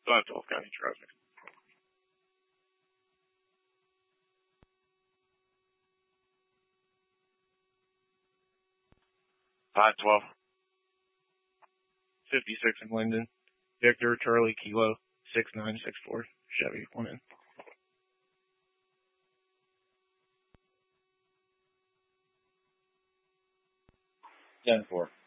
512 County traffic. 512. 56 in Linden. Victor Charlie Kilo 6964 Chevy 1 in. 10-4.